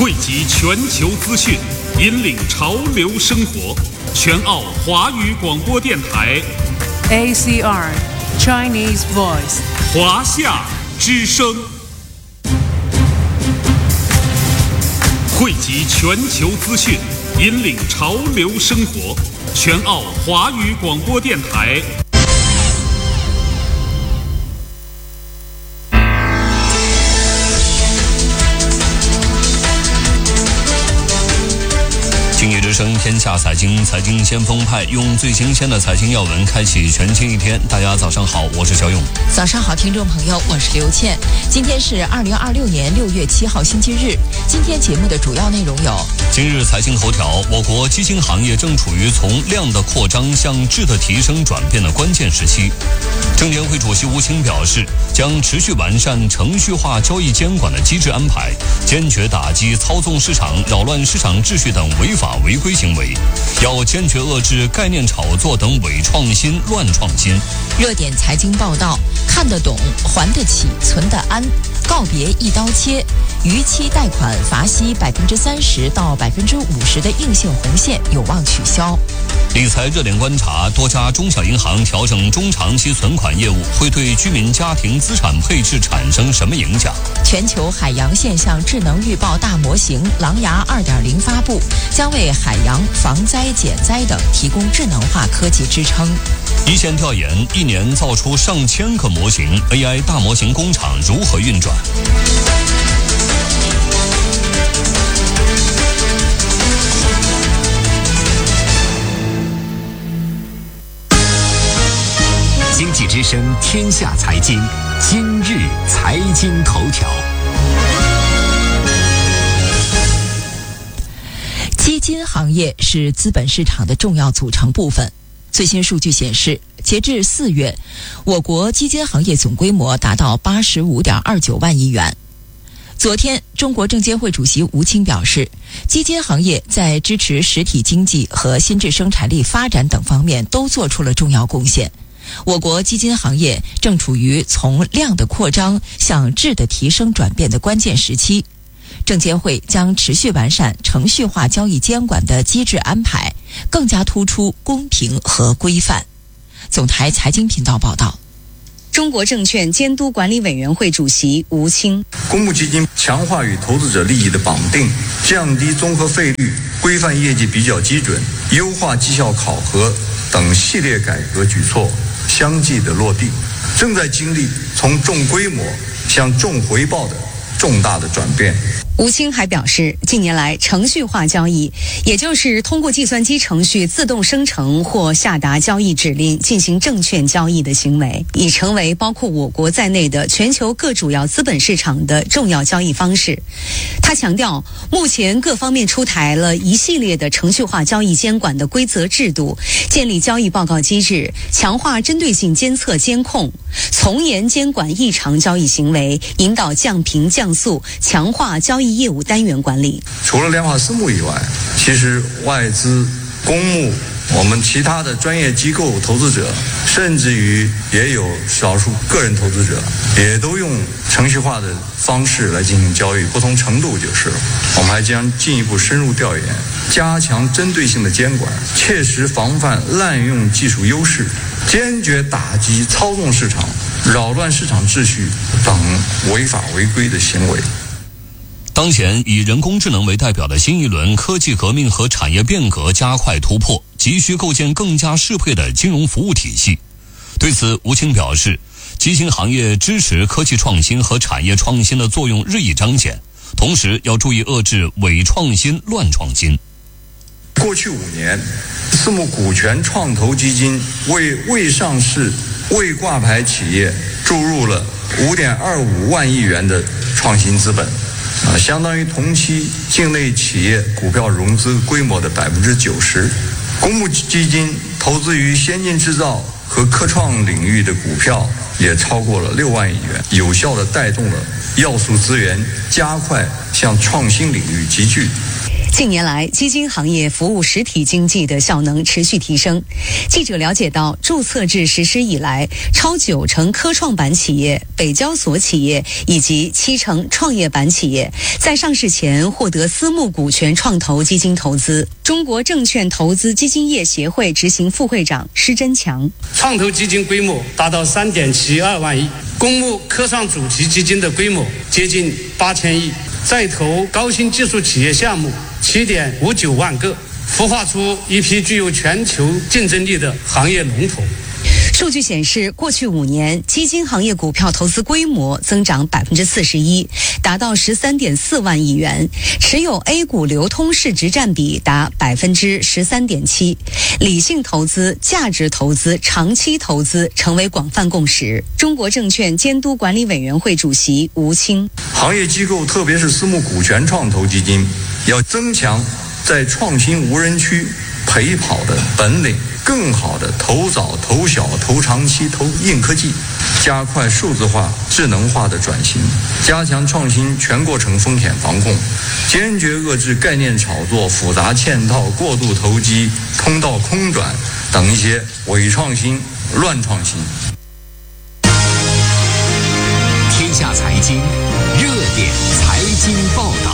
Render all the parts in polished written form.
汇集全球资讯，引领潮流生活。全澳华语广播电台 ACR Chinese Voice 华夏之声，汇集全球资讯，引领潮流生活。全澳华语广播电台。 经济之声天下财经，财经先锋派用最新鲜的财经要闻开启全新一天。大家早上好，我是小勇。 早上好，听众朋友，我是刘倩。今天是2026年6月7号星期日。今天节目的主要内容有： 今日财经头条，我国基金行业正处于从量的扩张向质的提升转变的关键时期。证监会主席吴清表示，将持续完善程序化交易监管的机制安排，坚决打击操纵市场、扰乱市场秩序等违法违规行为，要坚决遏制概念炒作等伪创新、乱创新。 热点财经报道，看得懂、还得起、存得安，告别一刀切，逾期贷款罚息30%到50%的硬性红线有望取消。 理财热点观察，多家中小银行调整中长期存款业务，会对居民家庭资产配置产生什么影响？ 全球海洋现象智能预报大模型狼牙 2.0 发布，将为海洋防灾减灾等提供智能化科技支撑。 一线调研，一年造出上千个模型 ，AI 大模型工厂如何运转？ 经济之声天下财经，今日财经头条。 基金行业是资本市场的重要组成部分。最新数据显示，截至4月，我国基金行业总规模达到85.29万亿元。昨天，中国证监会主席吴清表示，基金行业在支持实体经济和新质生产力发展等方面都做出了重要贡献。我国基金行业正处于从量的扩张向质的提升转变的关键时期。证监会将持续完善程序化交易监管的机制安排，更加突出公平和规范。总台财经频道报道。 中国证券监督管理委员会主席吴清： 公募基金强化与投资者利益的绑定，降低综合费率，规范业绩比较基准，优化绩效考核等系列改革举措相继的落地，正在经历从重规模向重回报的重大的转变。 吴清还表示，近年来程序化交易，也就是通过计算机程序自动生成或下达交易指令进行证券交易的行为，已成为包括我国在内的全球各主要资本市场的重要交易方式。他强调，目前各方面出台了一系列的程序化交易监管的规则制度，建立交易报告机制，强化针对性监测监控，从严监管异常交易行为，引导降频降速，强化交易业务单元管理。 除了量化私募以外，其实外资、公募、我们其他的专业机构投资者，甚至于也有少数个人投资者，也都用程序化的方式来进行交易，不同程度就是了。我们还将进一步深入调研，加强针对性的监管，切实防范滥用技术优势，坚决打击操纵市场、扰乱市场秩序等违法违规的行为。 当前以人工智能为代表的新一轮科技革命和产业变革加快突破，急需构建更加适配的金融服务体系。对此，吴清表示，基金行业支持科技创新和产业创新的作用日益彰显，同时要注意遏制伪创新、乱创新。 过去5年，私募股权创投基金为未上市、未挂牌企业注入了5.25万亿元的创新资本，相当于同期境内企业股票融资规模的90%。公募基金投资于先进制造和科创领域的股票也超过了6万亿元，有效地带动了要素资源加快向创新领域集聚。 近年来，基金行业服务实体经济的效能持续提升。记者了解到，注册制实施以来，超90%科创板企业、北交所企业以及70%创业板企业在上市前获得私募股权创投基金投资。中国证券投资基金业协会执行副会长施真强： 创投基金规模达到3.72万亿，公募科创主题基金的规模接近8000亿，在投高新技术企业项目7.59万个，孵化出一批具有全球竞争力的行业龙头。 数据显示，过去5年，基金行业股票投资规模增长41%，达到13.4万亿元，持有 A 股流通市值占比达13.7%。理性投资、价值投资、长期投资成为广泛共识。中国证券监督管理委员会主席吴清： 行业机构，特别是私募股权创投基金，要增强在创新无人区陪跑的本领，更好的投早、投小、投长期、投硬科技，加快数字化、智能化的转型，加强创新全过程风险防控，坚决遏制概念炒作、复杂嵌套、过度投机、通道空转等一些伪创新、乱创新。 天下财经热点财经报道。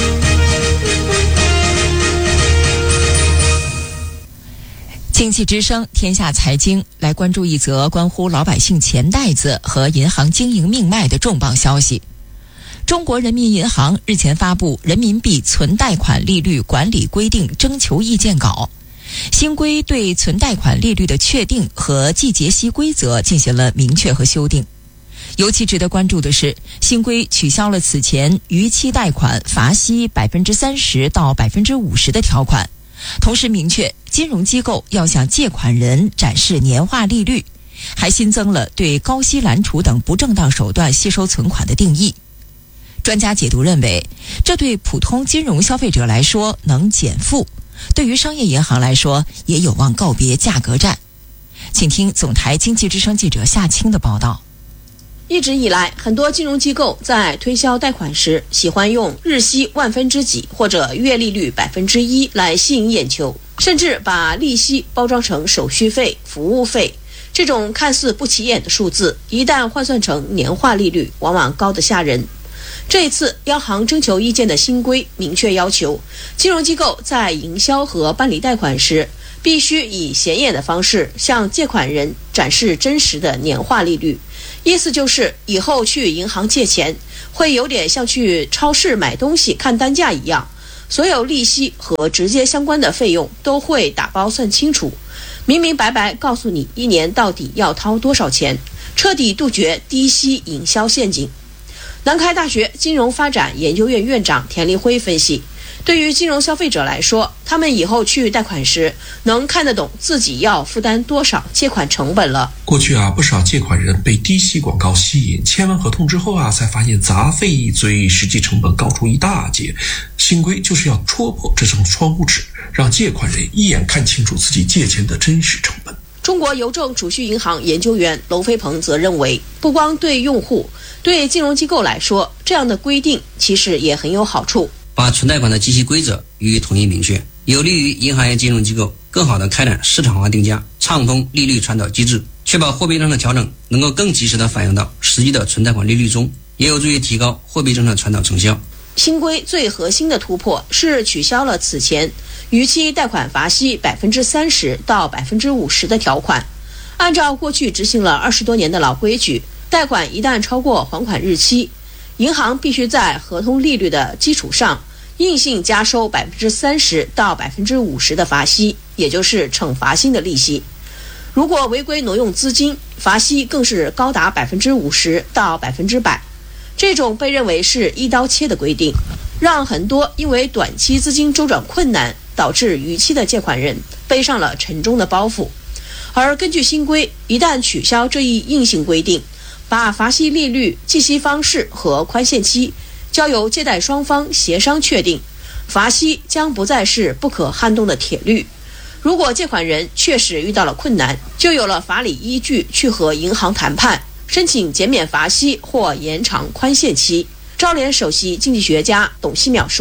经济之声天下财经来关注一则关乎老百姓钱袋子和银行经营命脉的重磅消息。中国人民银行日前发布人民币存贷款利率管理规定征求意见稿，新规对存贷款利率的确定和计结息规则进行了明确和修订。尤其值得关注的是，新规取消了此前逾期贷款罚息30%到50%的条款，同时明确金融机构要向借款人展示年化利率，还新增了对高息揽储等不正当手段吸收存款的定义。专家解读认为，这对普通金融消费者来说能减负，对于商业银行来说也有望告别价格战。请听总台经济之声记者夏青的报道。 一直以来，很多金融机构在推销贷款时，喜欢用日息1/1000几或者月利率1%来吸引眼球，甚至把利息包装成手续费、服务费。这种看似不起眼的数字，一旦换算成年化利率，往往高得吓人。这一次央行征求意见的新规明确要求，金融机构在营销和办理贷款时，必须以显眼的方式向借款人展示真实的年化利率。意思就是以后去银行借钱，会有点像去超市买东西看单价一样，所有利息和直接相关的费用都会打包算清楚，明明白白告诉你一年到底要掏多少钱，彻底杜绝低息营销陷阱。南开大学金融发展研究院院长田立辉分析，对于金融消费者来说，他们以后去贷款时能看得懂自己要负担多少借款成本了。 过去不少借款人被低息广告吸引，签完合同之后才发现杂费一堆，实际成本高出一大截。新规就是要戳破这层窗户纸，让借款人一眼看清楚自己借钱的真实成本。 中国邮政储蓄银行研究员娄飞鹏则认为，不光对用户，对金融机构来说，这样的规定其实也很有好处。 把存贷款的计息规则予以统一明确，有利于银行业金融机构更好地开展市场化定价，畅通利率传导机制，确保货币政策调整能够更及时地反映到实际的存贷款利率中，也有助于提高货币政策传导成效。 新规最核心的突破是取消了此前逾期贷款罚息30%到50%的条款。按照过去执行了20多年的老规矩，贷款一旦超过还款日期，银行必须在合同利率的基础上硬性加收30%到50%的罚息，也就是惩罚性的利息。如果违规挪用资金，罚息更是高达50%到100%。这种被认为是一刀切的规定，让很多因为短期资金周转困难导致逾期的借款人背上了沉重的包袱。而根据新规，一旦取消这一硬性规定，把罚息利率、计息方式和宽限期交由借贷双方协商确定，罚息将不再是不可撼动的铁律。如果借款人确实遇到了困难，就有了法理依据去和银行谈判，申请减免罚息或延长宽限期。招联首席经济学家董希淼说，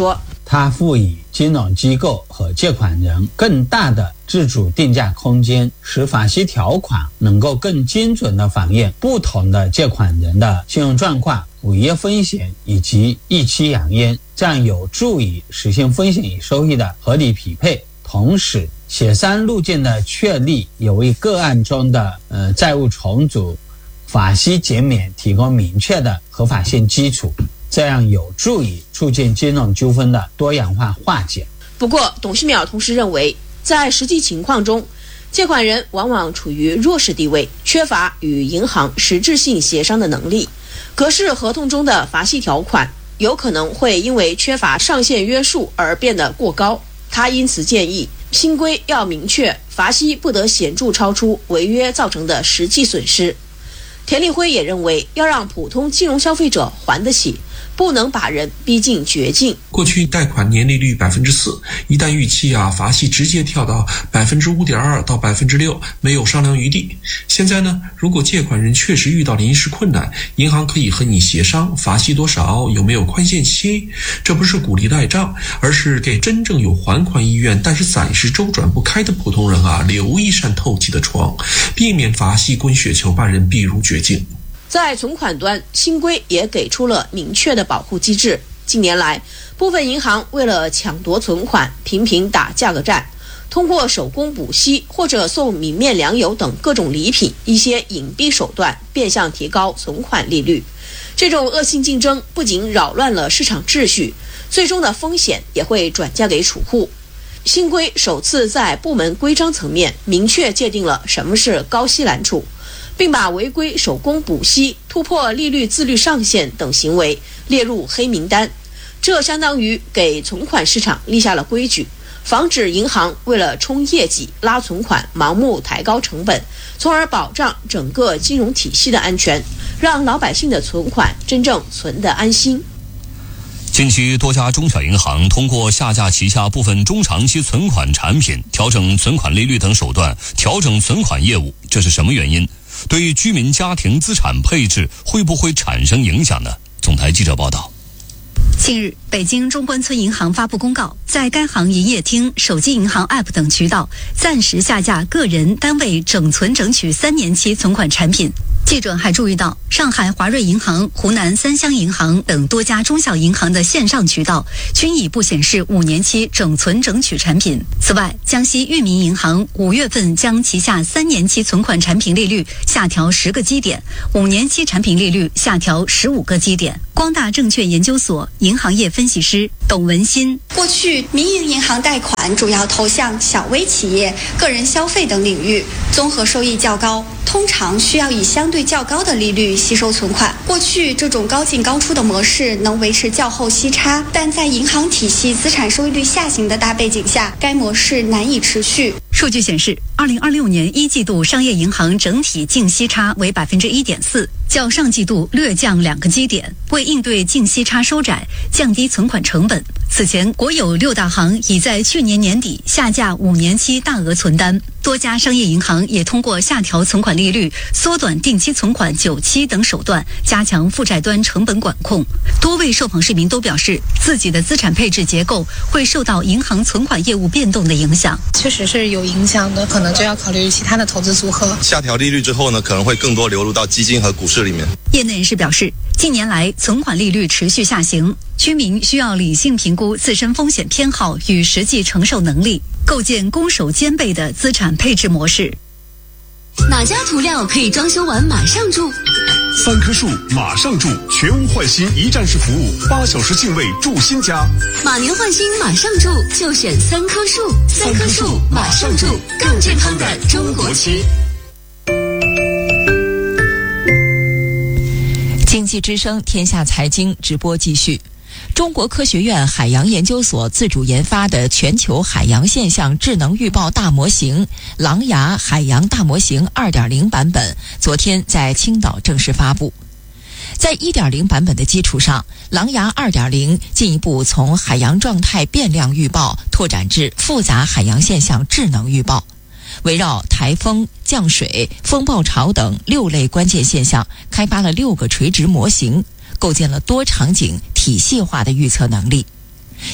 它赋予金融机构和借款人更大的自主定价空间，使法息条款能够更精准地反映不同的借款人的信用状况、违约风险以及预期扬烟，这样有助于实现风险与收益的合理匹配。同时，协商路径的确立也为个案中的债务重组、法息减免提供明确的合法性基础，这样有助于促进金融纠纷的多样化化解。 不过，董事淼同时认为，在实际情况中，借款人往往处于弱势地位，缺乏与银行实质性协商的能力。格式合同中的罚息条款有可能会因为缺乏上限约束而变得过高。他因此建议新规要明确罚息不得显著超出违约造成的实际损失。田立辉也认为，要让普通金融消费者还得起，不能把人逼进绝境。 过去贷款年利率 4%， 一旦逾期罚息直接跳到 5.2% 到 6%， 没有商量余地。现在呢，如果借款人确实遇到临时困难，银行可以和你协商罚息多少，有没有宽限期。这不是鼓励赖账，而是给真正有还款意愿但是暂时周转不开的普通人留一扇透气的窗，避免罚息滚雪球把人逼入绝境。 在存款端，新规也给出了明确的保护机制。近年来，部分银行为了抢夺存款，频频打价格战，通过手工补息或者送米面粮油等各种礼品，一些隐蔽手段变相提高存款利率。这种恶性竞争不仅扰乱了市场秩序，最终的风险也会转嫁给储户。新规首次在部门规章层面明确界定了什么是高息揽储，并把违规手工补息、突破利率自律上限等行为列入黑名单。这相当于给存款市场立下了规矩，防止银行为了冲业绩、拉存款盲目抬高成本，从而保障整个金融体系的安全，让老百姓的存款真正存得安心。 近期多家中小银行通过下架旗下部分中长期存款产品、调整存款利率等手段调整存款业务，这是什么原因？对居民家庭资产配置会不会产生影响呢？总台记者报道。 近日，北京中关村银行发布公告，在该行营业厅、手机银行 App 等渠道暂时下架个人、单位整存整取3年期存款产品。记者还注意到，上海华瑞银行、湖南三湘银行等多家中小银行的线上渠道均已不显示5年期整存整取产品。此外，江西裕民银行5月份将旗下3年期存款产品利率下调10个基点，5年期产品利率下调15个基点。光大证券研究所银行业分析师董文新： 过去民营银行贷款主要投向小微企业、个人消费等领域，综合收益较高，通常需要以相对较高的利率吸收存款。过去这种高进高出的模式能维持较后息差，但在银行体系资产收益率下行的大背景下，该模式难以持续。 数据显示，2026年1季度商业银行整体净息差为 1.4%， 较上季度略降2个基点。为应对净息差收窄，降低存款成本，此前国有6大行已在去年年底下架5年期大额存单，多家商业银行也通过下调存款利率、缩短定期存款9期等手段，加强负债端成本管控。多位受访市民都表示，自己的资产配置结构会受到银行存款业务变动的影响。 确实是有影响的，可能就要考虑其他的投资组合。 下调利率之后呢，可能会更多流入到基金和股市里面。 业内人士表示，近年来存款利率持续下行，居民需要理性评估自身风险偏好与实际承受能力，构建攻守兼备的资产配置模式。 哪家涂料可以装修完马上住 ？3棵树马上住，全屋换新一站式服务，8小时净位住新家。 马年换新马上住，就选3棵树，3棵树马上住，更健康的中国区。 经济之声天下财经直播继续。中国科学院海洋研究所自主研发的全球海洋现象智能预报大模型狼牙海洋大模型 2.0 版本昨天在青岛正式发布。在 1.0 版本的基础上，狼牙 2.0 进一步从海洋状态变量预报拓展至复杂海洋现象智能预报，围绕台风、降水、风暴潮等6类关键现象开发了6个垂直模型，构建了多场景体系化的预测能力。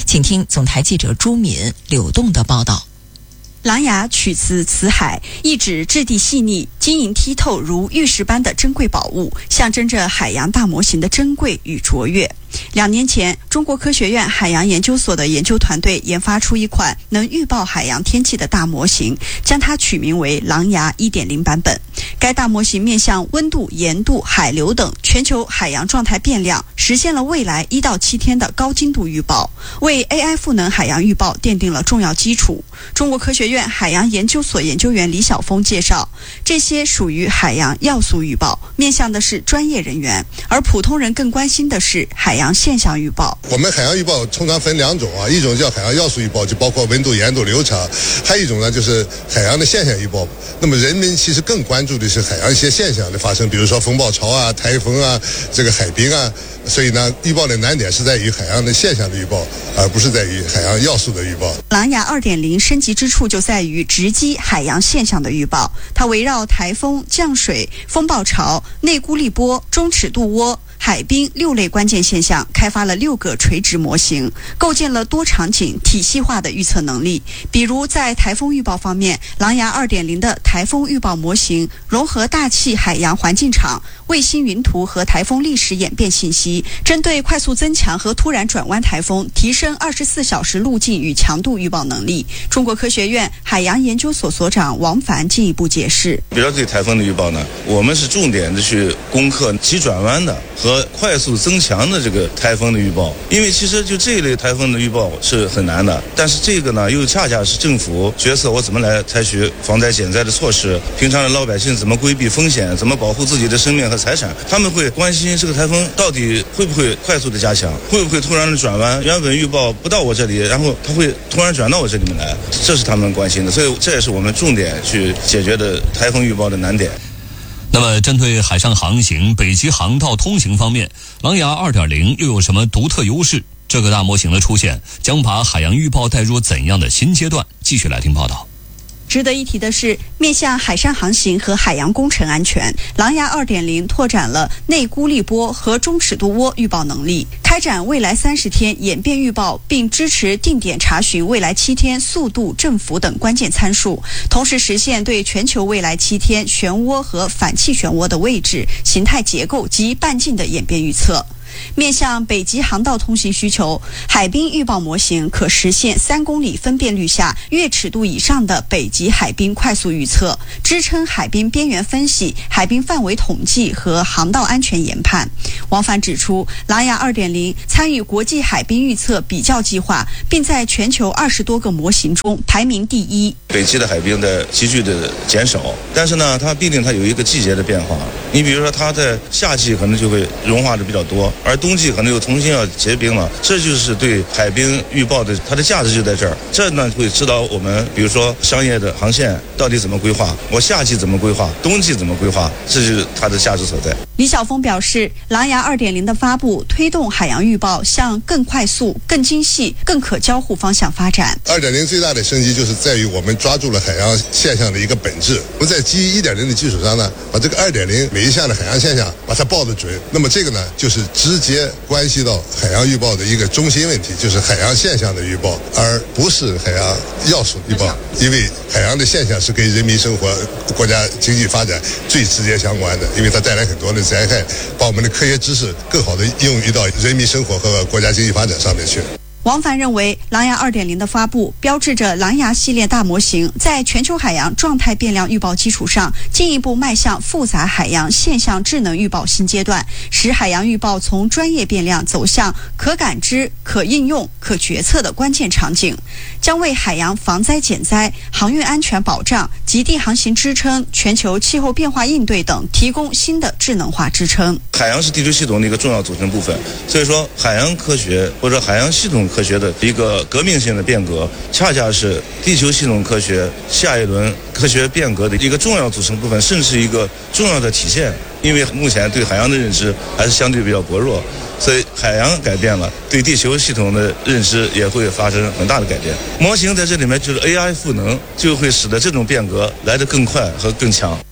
请听总台记者朱敏、柳栋的报道。 琅琊取自辞海，意指质地细腻、晶莹剔透如玉石般的珍贵宝物，象征着海洋大模型的珍贵与卓越。2年前，中国科学院海洋研究所的研究团队研发出一款能预报海洋天气的大模型，将它取名为琅琊 1.0 版本。该大模型面向温度、盐度、海流等全球海洋状态变量，实现了未来1到7天的高精度预报，为 AI 赋能海洋预报奠定了重要基础。中国科学院海洋研究所研究员李晓峰介绍，这些属于海洋要素预报，面向的是专业人员，而普通人更关心的是海洋现象预报。 我们海洋预报通常分2种啊，一种叫海洋要素预报，就包括温度、盐度、流场；还有一种呢，就是海洋的现象预报。那么人们其实更关注的是海洋一些现象的发生，比如说风暴潮啊、台风啊、这个海冰啊。所以呢，预报的难点是在于海洋的现象的预报，而不是在于海洋要素的预报。 琅琊 2.0 升级之处就在于直击海洋现象的预报，它围绕台风、降水、风暴潮、内孤立波、中尺度涡、海冰6类关键现象，开发了6个垂直模型，构建了多场景体系化的预测能力。比如在台风预报方面，琅琊 2.0 的台风预报模型融合大气海洋环境场、卫星云图和台风历史演变信息，针对快速增强和突然转弯台风，提升24小时路径与强度预报能力。中国科学院海洋研究所所长王凡进一步解释， 比如对台风的预报呢，我们是重点的去攻克急转弯的和快速增强的这个台风的预报，因为其实就这一类台风的预报是很难的，但是这个呢又恰恰是政府决策我怎么来采取防灾减灾的措施，平常的老百姓怎么规避风险，怎么保护自己的生命和财产，他们会关心这个台风到底会不会快速的加强，会不会突然的转弯，原本预报不到我这里，然后它会突然转到我这里面来，这是他们关心的，所以这也是我们重点去解决的台风预报的难点。 那么针对海上航行、北极航道通行方面，琅琊 2.0 又有什么独特优势？这个大模型的出现将把海洋预报带入怎样的新阶段？继续来听报道。 值得一提的是，面向海上航行和海洋工程安全，琅琊 2.0 拓展了内孤立波和中尺度涡预报能力，开展未来30天演变预报，并支持定点查询未来7天速度、振幅等关键参数，同时实现对全球未来7天漩涡和反气漩涡的位置、形态结构及半径的演变预测。面向北极航道通行需求，海冰预报模型可实现3公里分辨率下月尺度以上的北极海冰快速预测，支撑海冰边缘分析、海冰范围统计和航道安全研判。王凡指出，琅琊 2.0 参与国际海冰预测比较计划，并在全球20多个模型中排名第1。 北极的海冰的急剧的减少，但是呢，它必定它有一个季节的变化。你比如说，它在夏季可能就会融化的比较多，而冬季可能又重新要结冰了，这就是对海冰预报的它的价值就在这儿。这呢会指导我们，比如说商业的航线到底怎么规划，我夏季怎么规划，冬季怎么规划，这就是它的价值所在。 李晓峰表示，琅琊 2.0 的发布推动海洋预报向更快速、更精细、更可交互方向发展。 2.0 最大的升级就是在于我们抓住了海洋现象的一个本质，我们在基于 1.0 的基础上呢，把这个 2.0 每一项的海洋现象把它报得准。那么这个呢，就是直接关系到海洋预报的一个中心问题，就是海洋现象的预报，而不是海洋要素预报。因为海洋的现象是跟人民生活、国家经济发展最直接相关的，因为它带来很多的灾害，把我们的科学知识更好的应用到人民生活和国家经济发展上面去。 王凡认为，琅琊 2.0 的发布标志着琅琊系列大模型在全球海洋状态变量预报基础上，进一步迈向复杂海洋现象智能预报新阶段，使海洋预报从专业变量走向可感知、可应用、可决策的关键场景，将为海洋防灾减灾、航运安全保障、极地航行支撑、全球气候变化应对等提供新的智能化支撑。 海洋是地球系统的一个重要组成部分，所以说海洋科学或者海洋系统科学的一个革命性的变革，恰恰是地球系统科学下一轮科学变革的一个重要组成部分，甚至一个重要的体现。因为目前对海洋的认知还是相对比较薄弱，所以海洋改变了，对地球系统的认知也会发生很大的改变。模型在这里面就是 AI 赋能，就会使得这种变革来得更快和更强。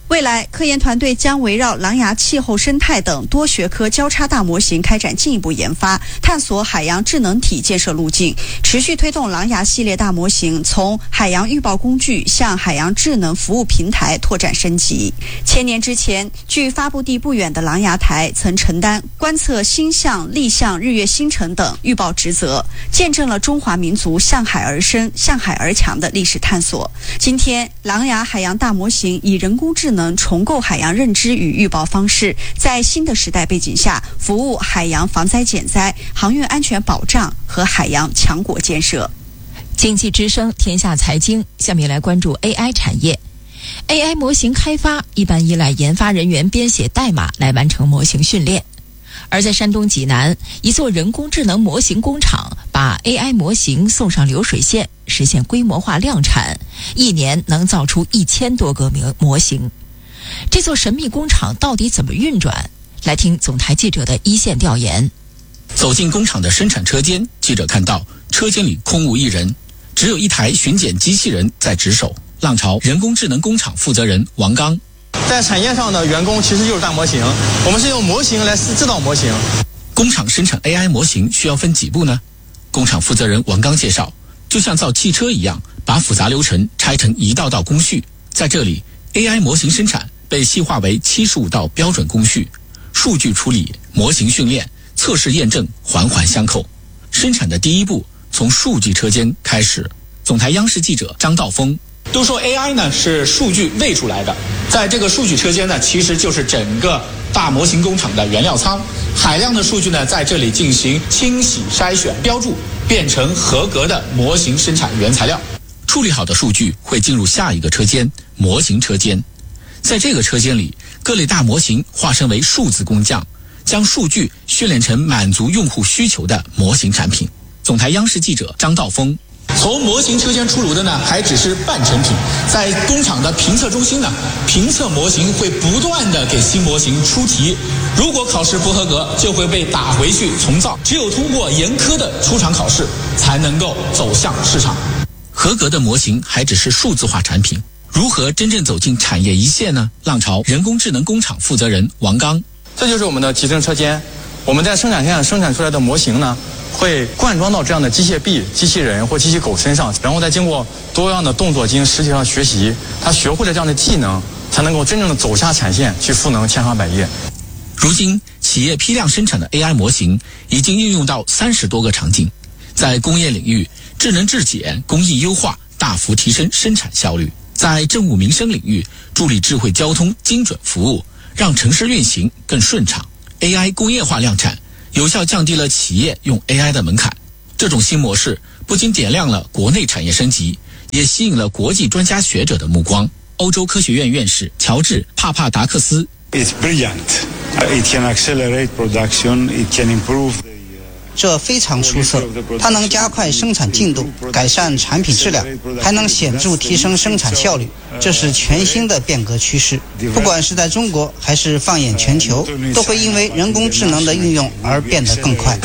未来，科研团队将围绕狼牙气候生态等多学科交叉大模型开展进一步研发，探索海洋智能体建设路径，持续推动狼牙系列大模型从海洋预报工具向海洋智能服务平台拓展升级。千年之前，距发布地不远的狼牙台曾承担观测星象、立象、日月星辰等预报职责，见证了中华民族向海而生、向海而强的历史探索。今天，狼牙海洋大模型以人工智能重构海洋认知与预报方式，在新的时代背景下，服务海洋防灾减灾、航运安全保障和海洋强国建设。 经济之声天下财经，下面来关注 AI 产业。AI 模型开发一般依赖研发人员编写代码来完成模型训练。而在山东济南，一座人工智能模型工厂把 AI 模型送上流水线，实现规模化量产，一年能造出1000多个模型。这座神秘工厂到底怎么运转？来听总台记者的一线调研。 走进工厂的生产车间，记者看到车间里空无一人，只有一台巡检机器人在值守。浪潮人工智能工厂负责人王刚， 在产业上的员工其实就是大模型，我们是用模型来制造模型。 工厂生产 AI 模型需要分几步呢？工厂负责人王刚介绍，就像造汽车一样，把复杂流程拆成一道道工序。在这里 AI 模型生产被细化为75道标准工序，数据处理、模型训练、测试验证环环相扣。生产的第一步从数据车间开始。总台央视记者张道峰， 都说 AI 呢是数据喂出来的，在这个数据车间呢，其实就是整个大模型工厂的原料仓。海量的数据呢，在这里进行清洗、筛选、标注，变成合格的模型生产原材料。 处理好的数据会进入下一个车间——模型车间。在这个车间里，各类大模型化身为数字工匠，将数据训练成满足用户需求的模型产品。总台央视记者张道峰。 从模型车间出炉的呢，还只是半成品。在工厂的评测中心呢，评测模型会不断的给新模型出题，如果考试不合格，就会被打回去重造。只有通过严苛的出厂考试，才能够走向市场。 合格的模型还只是数字化产品，如何真正走进产业一线呢？浪潮人工智能工厂负责人王刚， 这就是我们的集成车间。我们在生产线上生产出来的模型呢，会灌装到这样的机械臂、机器人或机器狗身上，然后再经过多样的动作进行实体上学习，他学会了这样的技能，才能够真正的走下产线，去赋能千行百业。 如今，企业批量生产的 AI 模型已经应用到30多个场景，在工业领域，智能质检、工艺优化大幅提升生产效率；在政务民生领域，助力智慧交通精准服务，让城市运行更顺畅。AI 工业化量产，有效降低了企业用 AI 的门槛。这种新模式不仅点亮了国内产业升级，也吸引了国际专家学者的目光。欧洲科学院院士乔治·帕帕达克斯 It's brilliant. It can accelerate production. It can improve. 这非常出色，它能加快生产进度，改善产品质量，还能显著提升生产效率。这是全新的变革趋势，不管是在中国还是放眼全球，都会因为人工智能的运用而变得更快。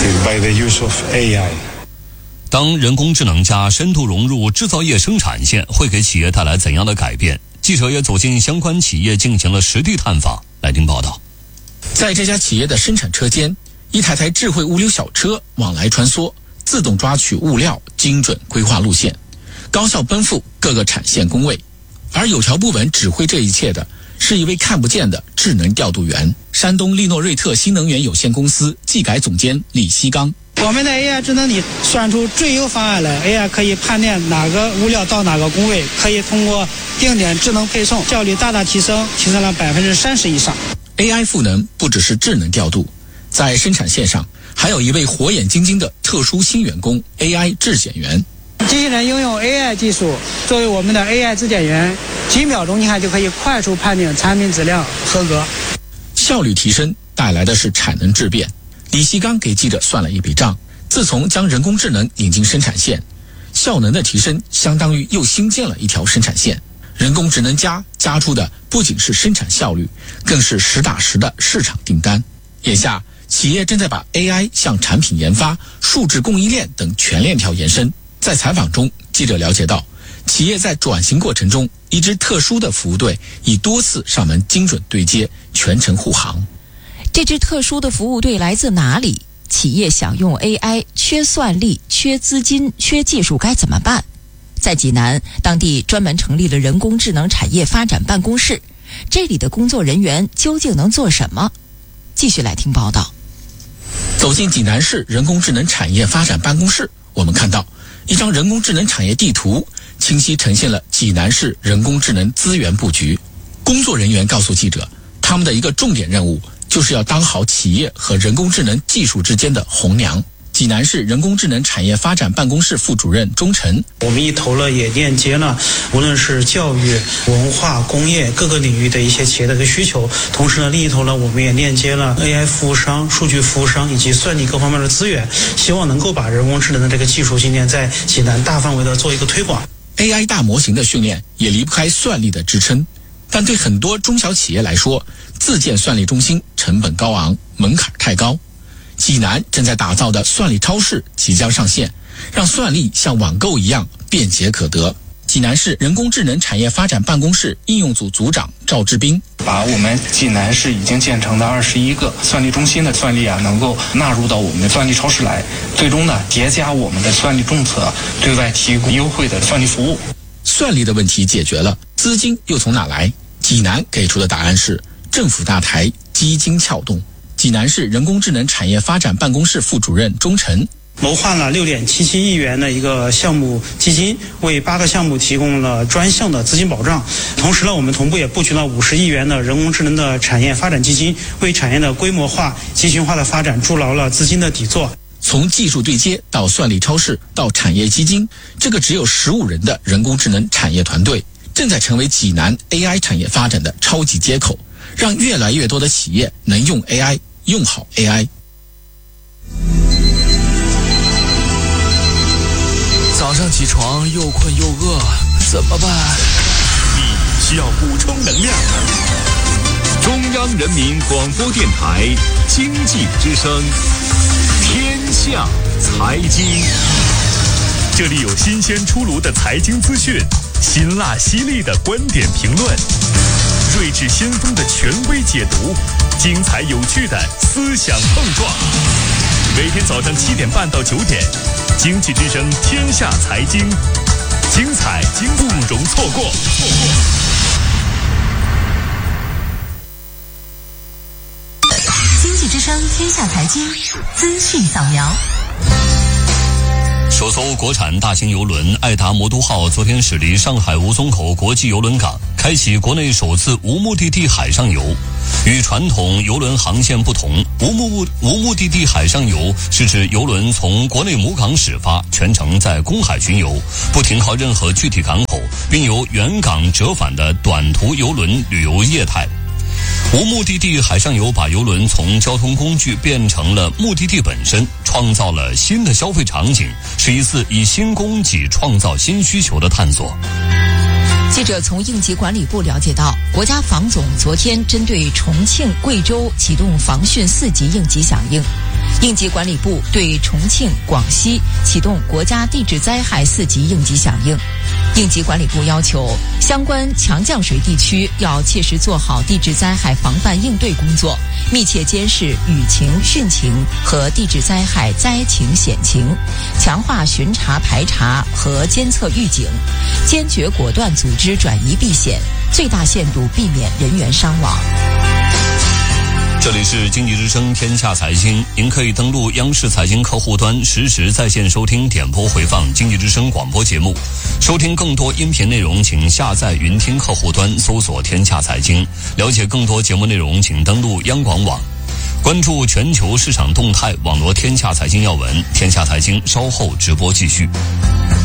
当人工智能加深度融入制造业生产线，会给企业带来怎样的改变？记者也走进相关企业进行了实地探访。来听报道。 在这家企业的生产车间，一台台智慧物流小车往来穿梭，自动抓取物料，精准规划路线，高效奔赴各个产线工位。而有条不紊指挥这一切的是一位看不见的智能调度员，山东利诺瑞特新能源有限公司技改总监李希刚。 我们的 AI 智能里算出最优方案来， AI 可以判断哪个物料到哪个工位，可以通过定点智能配送，效率大大提升了30%以上。 AI 赋能不只是智能调度，在生产线上还有一位火眼金睛的特殊新员工 AI 质检员。 机器人应用 AI 技术作为我们的 AI 质检员，几秒钟你看就可以快速判定产品质量合格。 效率提升带来的是产能质变。李希刚给记者算了一笔账，自从将人工智能引进生产线，效能的提升相当于又新建了一条生产线。人工智能加出的不仅是生产效率，更是实打实的市场订单。眼下企业正在把 AI 向产品研发、数字供应链等全链条延伸。在采访中，记者了解到， 企业在转型过程中，一支特殊的服务队以多次上门精准对接，全程护航。 这支特殊的服务队来自哪里？企业想用 AI， 缺算力、缺资金、缺技术该怎么办？在济南，当地专门成立了人工智能产业发展办公室，这里的工作人员究竟能做什么？继续来听报道。 走进济南市人工智能产业发展办公室，我们看到一张人工智能产业地图，清晰呈现了济南市人工智能资源布局。工作人员告诉记者，他们的一个重点任务就是要当好企业和人工智能技术之间的红娘。济南市人工智能产业发展办公室副主任钟晨， 我们一头了也链接了无论是教育、文化、工业各个领域的一些企业的一个需求，同时呢，另一头呢，我们也链接了 AI 服务商、数据服务商以及算力各方面的资源，希望能够把人工智能的这个技术今天在济南大范围的做一个推广。 AI 大模型的训练也离不开算力的支撑，但对很多中小企业来说，自建算力中心成本高昂，门槛太高。济南正在打造的算力超市即将上线，让算力像网购一样便捷可得。济南市人工智能产业发展办公室应用组组长赵志斌， 把我们济南市已经建成的21个算力中心的算力能够纳入到我们的算力超市来，最终呢叠加我们的算力政策，对外提供优惠的算力服务。 算力的问题解决了，资金又从哪来？济南给出的答案是政府大台，基金撬动。济南市人工智能产业发展办公室副主任钟晨， 谋划了6.77亿元的一个项目基金，为8个项目提供了专项的资金保障。同时呢，我们同步也布局了50亿元的人工智能的产业发展基金，为产业的规模化、集群化的发展筑牢了资金的底座。 从技术对接到算力超市到产业基金，这个只有15人的人工智能产业团队，正在成为济南 AI 产业发展的超级接口，让越来越多的企业能用 AI， 用好 AI。 早上起床又困又饿，怎么办？ 你需要补充能量。中央人民广播电台经济之声，天下财经。这里有新鲜出炉的财经资讯，辛辣犀利的观点评论，睿智先锋的权威解读，精彩有趣的思想碰撞。每天早上7点半到9点，经济之声天下财经，精彩不容错过。 经济之声天下财经资讯扫描。 首艘国产大型邮轮爱达魔都号昨天驶离上海吴淞口国际邮轮港，开启国内首次无目的地海上游。与传统邮轮航线不同，无目的地海上游是指邮轮从国内母港始发，全程在公海巡游，不停靠任何具体港口，并由原港折返的短途邮轮旅游业态。无目的地海上游把邮轮从交通工具变成了目的地本身，创造了新的消费场景，是一次以新供给创造新需求的探索。 记者从应急管理部了解到，国家防总昨天针对重庆、贵州启动防汛4级应急响应。应急管理部对重庆、广西启动国家地质灾害4级应急响应。应急管理部要求相关强降水地区要切实做好地质灾害防范应对工作，密切监视雨情、汛情和地质灾害灾情险情，强化巡查排查和监测预警，坚决果断组织转移避险，最大限度避免人员伤亡。 这里是经济之声天下财经，您可以登录央视财经客户端实时在线收听点播回放经济之声广播节目，收听更多音频内容请下载云听客户端搜索天下财经，了解更多节目内容请登录央广网，关注全球市场动态，网罗天下财经要闻。天下财经稍后直播继续。